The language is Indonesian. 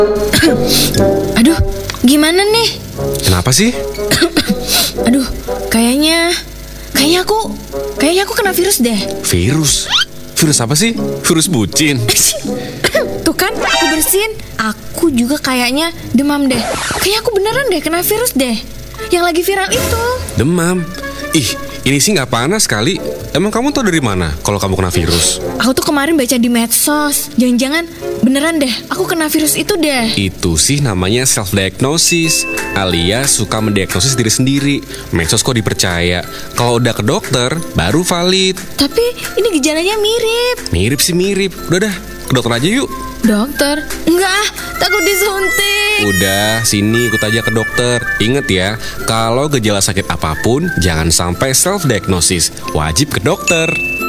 Aduh, gimana nih? Kenapa sih? Aduh, kayaknya aku kena virus deh. Virus? Virus apa sih? Virus bucin? Tuh kan, aku bersihin. Aku juga kayaknya demam deh. Kayaknya aku beneran deh kena virus deh. Yang lagi viral itu. Demam? Ih, ini sih nggak panas kali. Emang kamu tahu dari mana kalau kamu kena virus? Aku tuh kemarin baca di medsos. Jangan-jangan beneran deh aku kena virus itu deh. Itu sih namanya self-diagnosis, alias suka mendiagnosis diri sendiri. Medsos kok dipercaya. Kalau udah ke dokter, baru valid. Tapi ini gejalanya mirip. Mirip sih mirip. Udah dah, ke dokter aja yuk. Dokter? Enggak ah, takut disuntik. Udah, sini ikut aja ke dokter. Ingat ya, kalau gejala sakit apapun, jangan sampai self-diagnosis. Wajib ke dokter.